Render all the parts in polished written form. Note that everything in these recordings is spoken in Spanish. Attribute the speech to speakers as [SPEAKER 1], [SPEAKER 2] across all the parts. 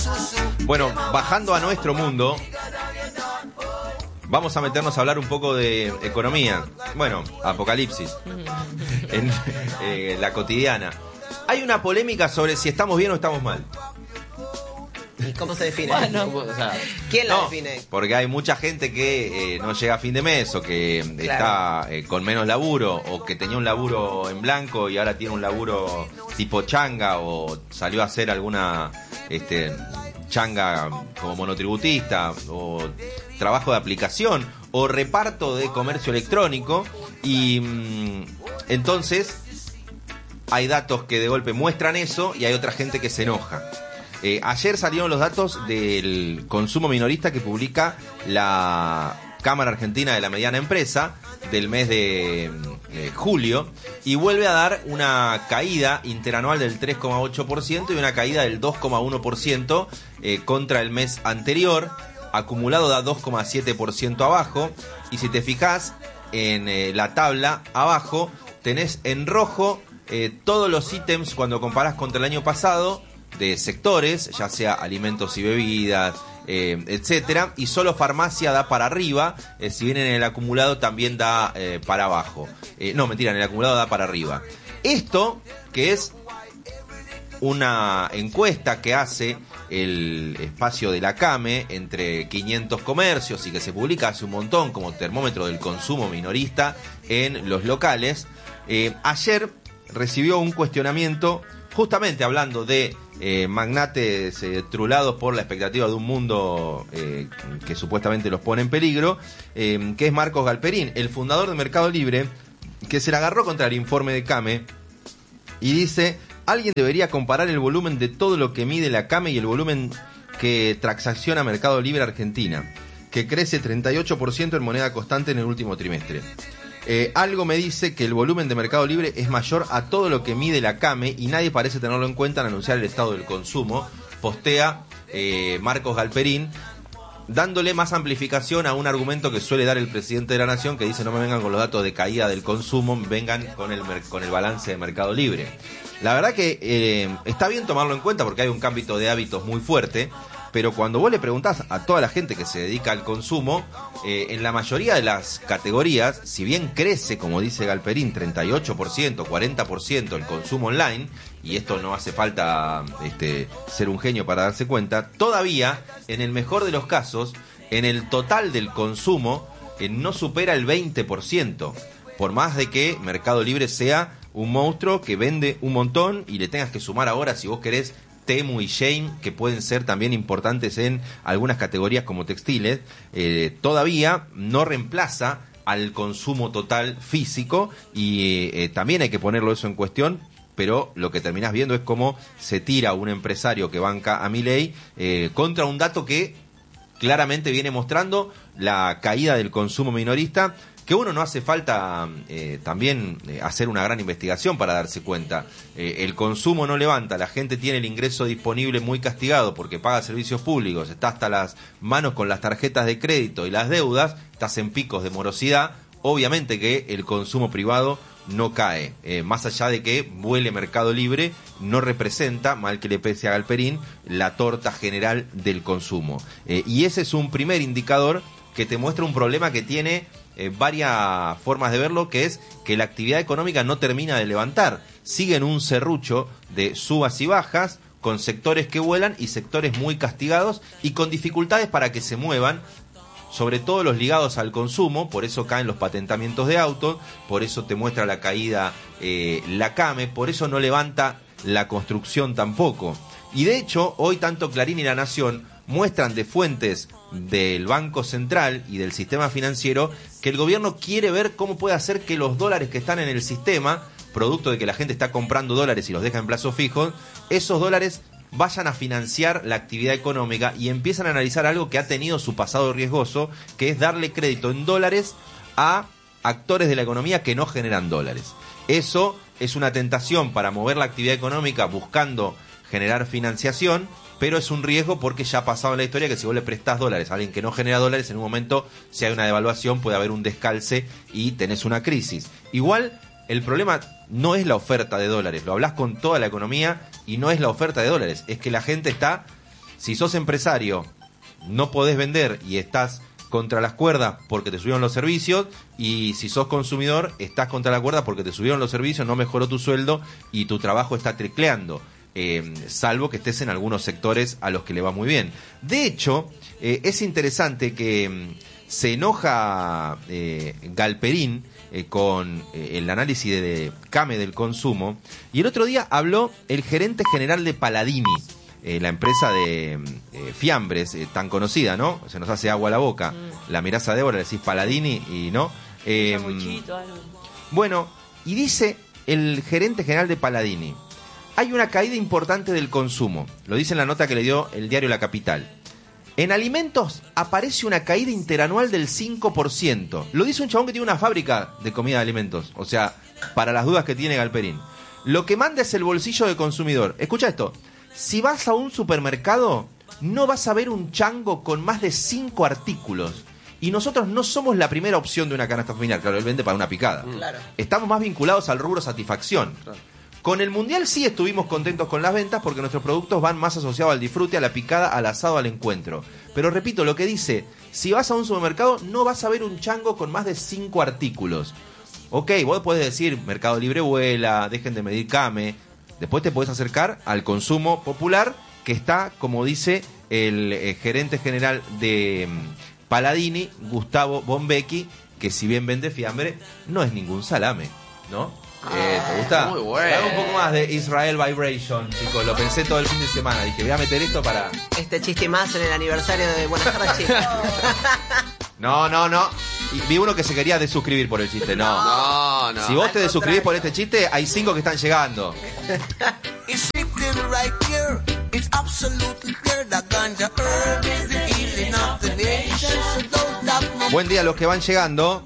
[SPEAKER 1] Bueno, bajando a nuestro mundo, vamos a meternos a hablar un poco de economía. Bueno, apocalipsis. En la cotidiana. Hay una polémica sobre si estamos bien o estamos mal.
[SPEAKER 2] ¿Y cómo se define?
[SPEAKER 3] Bueno.
[SPEAKER 2] O sea, ¿quién la define?
[SPEAKER 1] Porque hay mucha gente que no llega a fin de mes o que está con menos laburo o que tenía un laburo en blanco y ahora tiene un laburo tipo changa o salió a hacer alguna changa como monotributista o trabajo de aplicación o reparto de comercio electrónico y entonces hay datos que de golpe muestran eso y hay otra gente que se enoja. Ayer salieron los datos del consumo minorista que publica la Cámara Argentina de la Mediana Empresa del mes de julio y vuelve a dar una caída interanual del 3,8% y una caída del 2,1% contra el mes anterior. Acumulado da 2,7% abajo y si te fijas en la tabla abajo tenés en rojo todos los ítems cuando comparás contra el año pasado de sectores, ya sea alimentos y bebidas, etcétera, y solo farmacia da para arriba, si bien en el acumulado también da para abajo. No, mentira, en el acumulado da para arriba. Esto, que es una encuesta que hace el espacio de la CAME entre 500 comercios y que se publica hace un montón como termómetro del consumo minorista en los locales, ayer recibió un cuestionamiento justamente hablando de magnates trulados por la expectativa de un mundo que supuestamente los pone en peligro, que es Marcos Galperín, el fundador de Mercado Libre, que se la agarró contra el informe de CAME y dice: alguien debería comparar el volumen de todo lo que mide la CAME y el volumen que transacciona Mercado Libre Argentina, que crece 38% en moneda constante en el último trimestre. Algo me dice que el volumen de Mercado Libre es mayor a todo lo que mide la CAME y nadie parece tenerlo en cuenta al anunciar el estado del consumo, postea Marcos Galperín, dándole más amplificación a un argumento que suele dar el presidente de la Nación, que dice: no me vengan con los datos de caída del consumo, vengan con el balance de Mercado Libre. La verdad que está bien tomarlo en cuenta porque hay un cambio de hábitos muy fuerte, pero cuando vos le preguntás a toda la gente que se dedica al consumo, en la mayoría de las categorías, si bien crece, como dice Galperín, 38%, 40% el consumo online, y esto no hace falta ser un genio para darse cuenta, todavía, en el mejor de los casos, en el total del consumo, no supera el 20%, por más de que Mercado Libre sea un monstruo que vende un montón y le tengas que sumar ahora, si vos querés, Temu y Shein, que pueden ser también importantes en algunas categorías como textiles, todavía no reemplaza al consumo total físico y también hay que ponerlo eso en cuestión, pero lo que terminás viendo es cómo se tira un empresario que banca a Milei contra un dato que claramente viene mostrando la caída del consumo minorista, que uno no hace falta también hacer una gran investigación para darse cuenta. El consumo no levanta, la gente tiene el ingreso disponible muy castigado porque paga servicios públicos, está hasta las manos con las tarjetas de crédito y las deudas, estás en picos de morosidad, obviamente que el consumo privado no cae. Más allá de que vuele Mercado Libre, no representa, mal que le pese a Galperín, la torta general del consumo. Y ese es un primer indicador que te muestra un problema que tiene varias formas de verlo, que es que la actividad económica no termina de levantar. Sigue en un serrucho de subas y bajas, con sectores que vuelan y sectores muy castigados y con dificultades para que se muevan, sobre todo los ligados al consumo. Por eso caen los patentamientos de autos, por eso te muestra la caída la CAME, por eso no levanta la construcción tampoco. Y de hecho, hoy tanto Clarín y La Nación muestran de fuentes del Banco Central y del sistema financiero que el gobierno quiere ver cómo puede hacer que los dólares que están en el sistema, producto de que la gente está comprando dólares y los deja en plazos fijos, esos dólares vayan a financiar la actividad económica y empiezan a analizar algo que ha tenido su pasado riesgoso, que es darle crédito en dólares a actores de la economía que no generan dólares. Eso es una tentación para mover la actividad económica buscando generar financiación, pero es un riesgo porque ya ha pasado en la historia que si vos le prestás dólares a alguien que no genera dólares, en un momento, si hay una devaluación, puede haber un descalce y tenés una crisis. Igual, el problema no es la oferta de dólares, lo hablás con toda la economía y no es la oferta de dólares, es que la gente está si sos empresario, no podés vender y estás contra las cuerdas porque te subieron los servicios, y si sos consumidor, estás contra la cuerda porque te subieron los servicios, no mejoró tu sueldo y tu trabajo está tricleando. Salvo que estés en algunos sectores a los que le va muy bien. De hecho, es interesante que se enoja Galperín con el análisis de CAME del consumo, y el otro día habló el gerente general de Paladini, la empresa de fiambres tan conocida, ¿no? Se nos hace agua a la boca. La mirás a Débora, le decís Paladini y no. Bueno, y dice el gerente general de Paladini: hay una caída importante del consumo. Lo dice en la nota que le dio el diario La Capital. En alimentos aparece una caída interanual del 5%. Lo dice un chabón que tiene una fábrica de comida de alimentos. O sea, para las dudas que tiene Galperín. Lo que manda es el bolsillo del consumidor. Escucha esto. Si vas a un supermercado, no vas a ver un chango con más de 5 artículos. Y nosotros no somos la primera opción de una canasta familiar. Claro, él vende para una picada.
[SPEAKER 2] Claro.
[SPEAKER 1] Estamos más vinculados al rubro satisfacción. Claro. Con el Mundial sí estuvimos contentos con las ventas porque nuestros productos van más asociados al disfrute, a la picada, al asado, al encuentro. Pero repito, lo que dice, si vas a un supermercado no vas a ver un chango con más de 5 artículos. Ok, vos podés decir, Mercado Libre vuela, dejen de medir CAME. Después te podés acercar al consumo popular, que está, como dice el gerente general de Paladini, Gustavo Bombecchi, que si bien vende fiambre, no es ningún salame, ¿no? ¿Te gusta?
[SPEAKER 3] Muy bueno.
[SPEAKER 1] Hago un poco más de Israel Vibration, chicos. Lo pensé todo el fin de semana. Dije, voy a meter esto para...
[SPEAKER 2] Este chiste más en el aniversario de Buenas tardes, chicos.
[SPEAKER 1] No. Y vi uno que se quería desuscribir por el chiste. No. Si vos te desuscribís por este chiste, hay 5 que están llegando. Buen día a los que van llegando.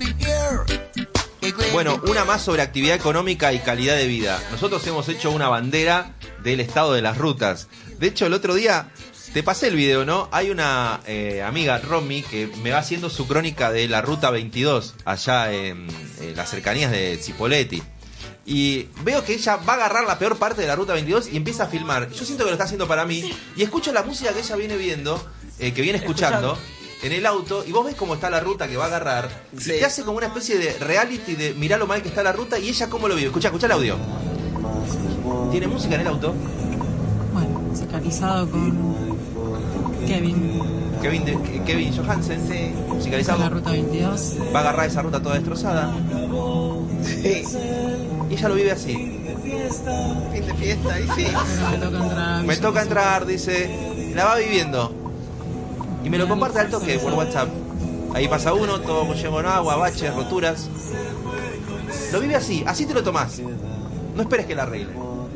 [SPEAKER 1] Bueno, una más sobre actividad económica y calidad de vida. Nosotros hemos hecho una bandera del estado de las rutas. De hecho, el otro día te pasé el video, ¿no? Hay una amiga, Romy, que me va haciendo su crónica de la Ruta 22, allá en las cercanías de Cipolletti. Y veo que ella va a agarrar la peor parte de la Ruta 22 y empieza a filmar. Yo siento que lo está haciendo para mí. Y escucho la música que ella viene viendo, que viene escuchando en el auto, y vos ves cómo está la ruta que va a agarrar, sí. Y te hace como una especie de reality de mirá lo mal que está la ruta, y ella cómo lo vive. Escucha el audio. ¿Tiene música en el auto?
[SPEAKER 4] Bueno, musicalizado con
[SPEAKER 1] Kevin Johansen, sí. Musicalizado.
[SPEAKER 4] La Ruta 22.
[SPEAKER 1] Va a agarrar esa ruta toda destrozada. Sí. Y ella lo vive así.
[SPEAKER 2] Fin de fiesta, y sí.
[SPEAKER 1] Me toca entrar, dice. La va viviendo. Y me lo comparte al toque por WhatsApp. Ahí pasa uno, todo lleno de agua, baches, roturas. Lo vive así te lo tomás. No esperes que la arregle.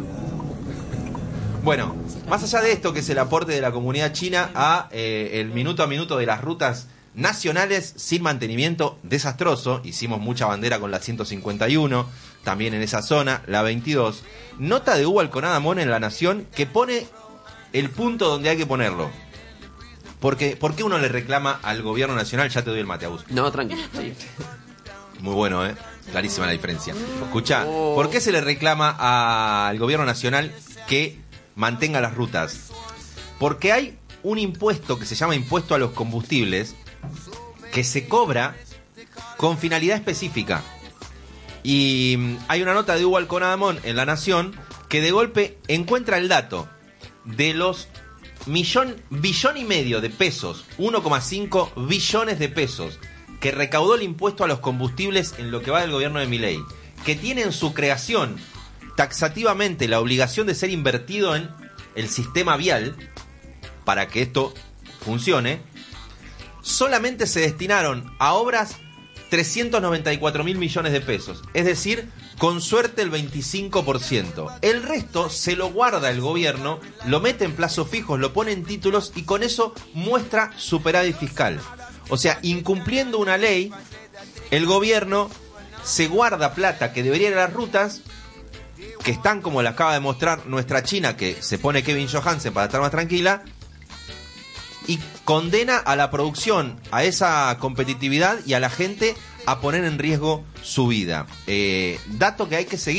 [SPEAKER 1] Bueno, más allá de esto, que es el aporte de la comunidad china a el minuto a minuto de las rutas nacionales sin mantenimiento desastroso. Hicimos mucha bandera con la 151, también en esa zona, la 22. Nota de Hugo Alconada-Mon en La Nación que pone el punto donde hay que ponerlo. Porque, ¿por qué uno le reclama al gobierno nacional? Ya te doy el mate, Agus.
[SPEAKER 3] No, tranquilo. Sí.
[SPEAKER 1] Muy bueno, clarísima la diferencia. Escuchá, ¿por qué se le reclama al gobierno nacional que mantenga las rutas? Porque hay un impuesto que se llama impuesto a los combustibles que se cobra con finalidad específica. Y hay una nota de Hugo Alconada-Mon en La Nación que de golpe encuentra el dato de los billón y medio de pesos, 1,5 billones de pesos que recaudó el impuesto a los combustibles en lo que va del gobierno de Milei, que tiene en su creación taxativamente la obligación de ser invertido en el sistema vial para que esto funcione. Solamente se destinaron a obras 394.000 millones de pesos, es decir, con suerte el 25%. El resto se lo guarda el gobierno, lo mete en plazos fijos, lo pone en títulos y con eso muestra superávit fiscal. O sea, incumpliendo una ley, el gobierno se guarda plata que debería ir a las rutas, que están, como le acaba de mostrar nuestra China, que se pone Kevin Johansen para estar más tranquila, y condena a la producción, a esa competitividad y a la gente a poner en riesgo su vida. Dato que hay que seguir.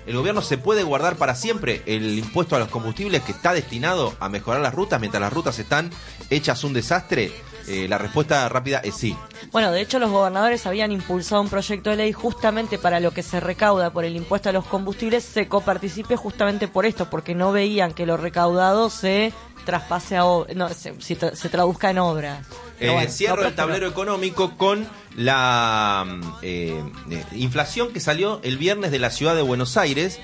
[SPEAKER 1] el gobierno se puede guardar para siempre el impuesto a los combustibles que está destinado a mejorar las rutas mientras las rutas están hechas un desastre. La respuesta rápida es sí.
[SPEAKER 3] Bueno, de hecho los gobernadores habían impulsado un proyecto de ley justamente para lo que se recauda por el impuesto a los combustibles se coparticipe justamente por esto, porque no veían que lo recaudado se traspase se traduzca en obras. Bueno,
[SPEAKER 1] cierro el tablero económico con la inflación que salió el viernes de la ciudad de Buenos Aires,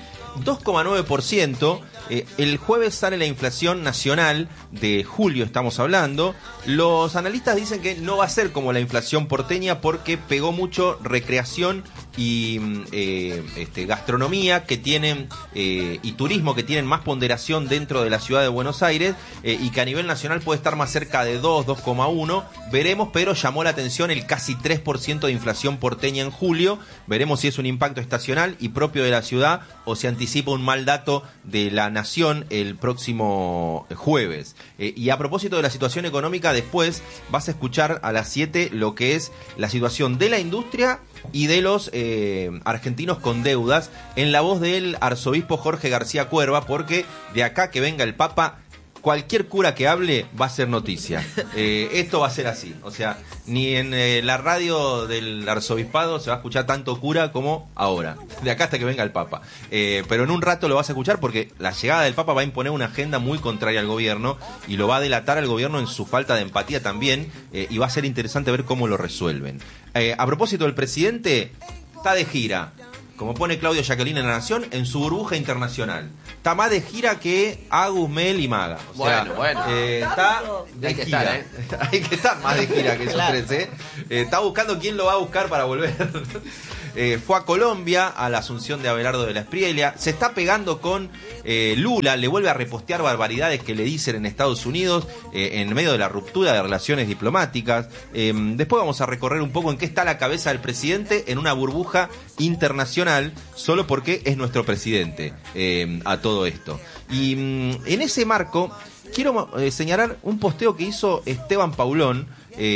[SPEAKER 1] 2,9%. El jueves sale la inflación nacional de julio, estamos hablando. Los analistas dicen que no va a ser como la inflación porteña porque pegó mucho recreación y gastronomía que tienen y turismo que tienen más ponderación dentro de la ciudad de Buenos Aires y que a nivel nacional puede estar más cerca de 2,1. Veremos, pero llamó la atención el casi 3% de inflación porteña en julio. Veremos si es un impacto estacional y propio de la ciudad o se anticipa un mal dato de la nación el próximo jueves. Y a propósito de la situación económica, después vas a escuchar a las 7 lo que es la situación de la industria y de los argentinos con deudas en la voz del arzobispo Jorge García Cuerva, porque de acá que venga el Papa, cualquier cura que hable va a ser noticia. Esto va a ser así. O sea, ni en la radio del arzobispado se va a escuchar tanto cura como ahora. De acá hasta que venga el Papa. Pero en un rato lo vas a escuchar porque la llegada del Papa va a imponer una agenda muy contraria al gobierno y lo va a delatar al gobierno en su falta de empatía también. Y va a ser interesante ver cómo lo resuelven. A propósito, el presidente está de gira. Como pone Claudio Jacqueline en La Nación, en su burbuja internacional. Está más de gira que Agus, Mel y Maga. O sea,
[SPEAKER 5] bueno.
[SPEAKER 1] Está de
[SPEAKER 5] Hay que
[SPEAKER 1] gira.
[SPEAKER 5] estar,
[SPEAKER 1] Hay que estar más de gira que esos
[SPEAKER 2] Claro.
[SPEAKER 1] tres, Está buscando quién lo va a buscar para volver. Fue a Colombia, a la asunción de Abelardo de la Espriella. Se está pegando con Lula, le vuelve a repostear barbaridades que le dicen en Estados Unidos en medio de la ruptura de relaciones diplomáticas. Después vamos a recorrer un poco en qué está la cabeza del presidente en una burbuja internacional, solo porque es nuestro presidente a todo esto. Y en ese marco quiero señalar un posteo que hizo Esteban Paulón,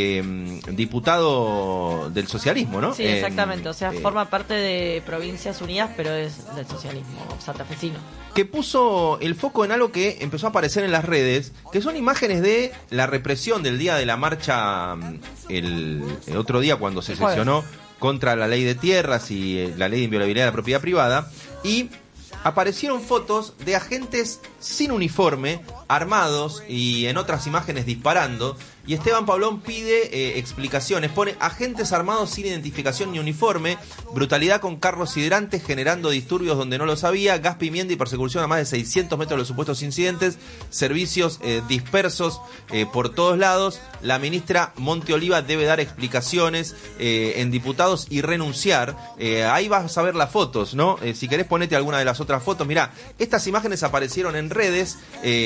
[SPEAKER 1] diputado del socialismo, ¿no?
[SPEAKER 3] Sí, exactamente. O sea, forma parte de Provincias Unidas, pero es del socialismo santafesino.
[SPEAKER 1] Que puso el foco en algo que empezó a aparecer en las redes, que son imágenes de la represión del día de la marcha, el otro día cuando se sesionó contra la ley de tierras y la ley de inviolabilidad de la propiedad privada, y aparecieron fotos de agentes sin uniforme, armados y en otras imágenes disparando, y Esteban Paulón pide explicaciones. Pone agentes armados sin identificación ni uniforme, brutalidad con carros hidrantes generando disturbios donde no los había, gas pimienta y persecución a más de 600 metros de los supuestos incidentes, servicios dispersos por todos lados. La ministra Monte Oliva debe dar explicaciones en diputados y renunciar. Ahí vas a ver las fotos, ¿no? Si querés ponete alguna de las otras fotos. Mirá, estas imágenes aparecieron en redes,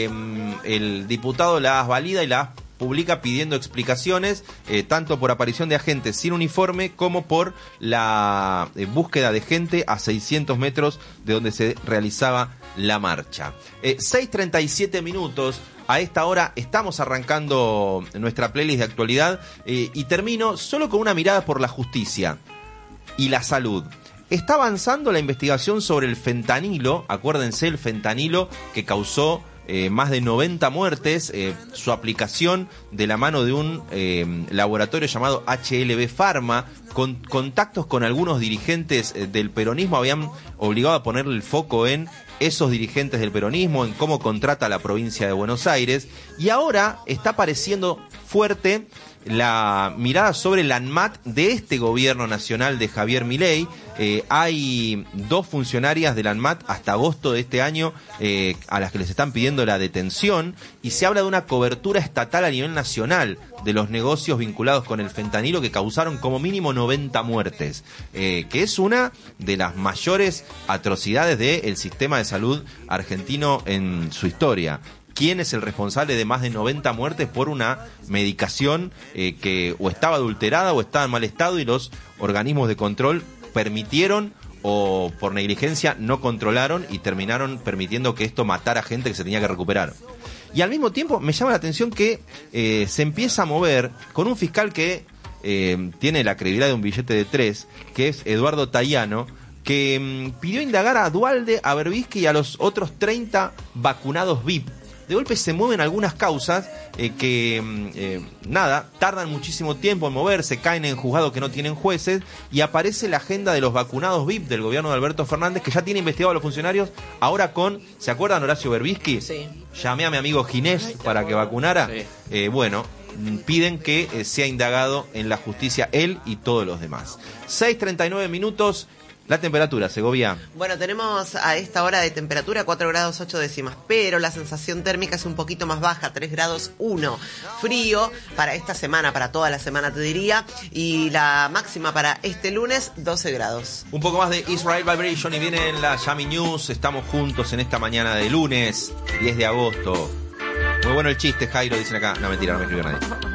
[SPEAKER 1] el diputado las valida y las publica pidiendo explicaciones, tanto por aparición de agentes sin uniforme como por la búsqueda de gente a 600 metros de donde se realizaba la marcha. 6:37 minutos. A esta hora estamos arrancando nuestra playlist de actualidad y termino solo con una mirada por la justicia y la salud. Está avanzando la investigación sobre el fentanilo, acuérdense, el fentanilo que causó más de 90 muertes, su aplicación de la mano de un laboratorio llamado HLB Pharma, con contactos con algunos dirigentes del peronismo, habían obligado a ponerle el foco en esos dirigentes del peronismo, en cómo contrata la provincia de Buenos Aires, y ahora está apareciendo fuerte la mirada sobre la ANMAT de este gobierno nacional de Javier Milei. Hay 2 funcionarias de la ANMAT hasta agosto de este año a las que les están pidiendo la detención, y se habla de una cobertura estatal a nivel nacional de los negocios vinculados con el fentanilo que causaron como mínimo 90 muertes, que es una de las mayores atrocidades del sistema de salud argentino en su historia. ¿Quién es el responsable de más de 90 muertes por una medicación que o estaba adulterada o estaba en mal estado y los organismos de control permitieron o por negligencia no controlaron y terminaron permitiendo que esto matara gente que se tenía que recuperar? Y al mismo tiempo me llama la atención que se empieza a mover con un fiscal que tiene la credibilidad de un billete de 3, que es Eduardo Tayano, que pidió indagar a Duhalde, a Berbisky y a los otros 30 vacunados VIP. De golpe se mueven algunas causas tardan muchísimo tiempo en moverse, caen en juzgados que no tienen jueces y aparece la agenda de los vacunados VIP del gobierno de Alberto Fernández, que ya tiene investigado a los funcionarios, ahora con, ¿se acuerdan Horacio Berbisky?
[SPEAKER 2] Sí.
[SPEAKER 1] Llamé a mi amigo Ginés para que vacunara.
[SPEAKER 5] Sí.
[SPEAKER 1] Piden que sea indagado en la justicia él y todos los demás. 6:39 minutos. La temperatura, Segovia.
[SPEAKER 2] Bueno, tenemos a esta hora de temperatura 4 grados 8 décimas, pero la sensación térmica es un poquito más baja, 3 grados 1. Frío para esta semana, para toda la semana te diría, y la máxima para este lunes, 12 grados.
[SPEAKER 1] Un poco más de Israel Vibration y viene en la Yami News. Estamos juntos en esta mañana de lunes, 10 de agosto. Muy bueno el chiste, Jairo, dicen acá. No, mentira, no me escribió nadie.